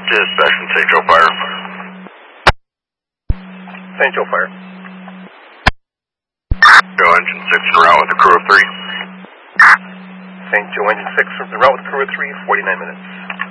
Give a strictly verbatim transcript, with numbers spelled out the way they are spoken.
Dispatch from Saint Joe Fire. Saint Joe Fire. Joe Engine six en route with a crew of three. Saint Joe Engine six en route with a crew of three, forty-nine minutes.